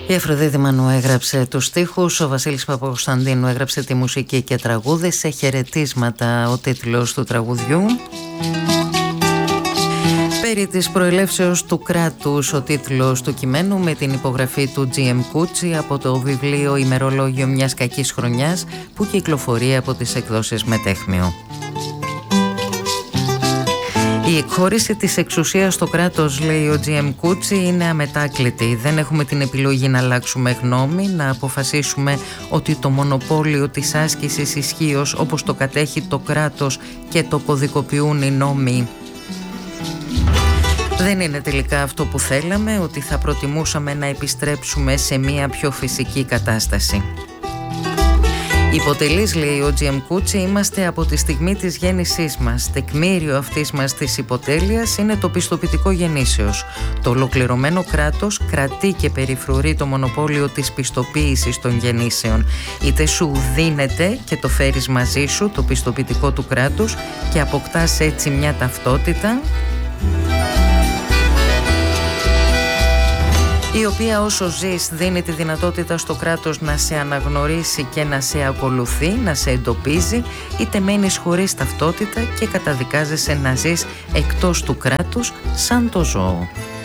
Η Αφροδίτη Μανού έγραψε τους στίχους, ο Βασίλης Παπακοσταντίνου έγραψε τη μουσική και τραγούδι. Σε χαιρετίσματα ο τίτλος του τραγουδιού. Περί της προελεύσεως του κράτους ο τίτλος του κειμένου, με την υπογραφή του GM Cucci από το βιβλίο «Ημερολόγιο μιας κακής χρονιάς» που κυκλοφορεί από τις εκδόσεις Μετέχμιο. Η εκχώρηση της εξουσίας στο κράτος, λέει ο GM Cucci, είναι αμετάκλητη. Δεν έχουμε την επιλογή να αλλάξουμε γνώμη, να αποφασίσουμε ότι το μονοπόλιο της άσκησης ισχύως όπως το κατέχει το κράτος και το κωδικοποιούν οι νόμοι δεν είναι τελικά αυτό που θέλαμε, ότι θα προτιμούσαμε να επιστρέψουμε σε μια πιο φυσική κατάσταση. Υποτελείς, λέει ο GM Cucci, είμαστε από τη στιγμή της γέννησής μας. Τεκμήριο αυτής μας της υποτέλειας είναι το πιστοποιητικό γεννήσεως. Το ολοκληρωμένο κράτος κρατεί και περιφρουρεί το μονοπόλιο της πιστοποίησης των γεννήσεων. Είτε σου δίνεται και το φέρεις μαζί σου, το πιστοποιητικό του κράτους, και αποκτάς έτσι μια ταυτότητα η οποία όσο ζεις δίνει τη δυνατότητα στο κράτος να σε αναγνωρίσει και να σε ακολουθεί, να σε εντοπίζει, είτε μένεις χωρίς ταυτότητα και καταδικάζεσαι να ζεις εκτός του κράτους σαν το ζώο.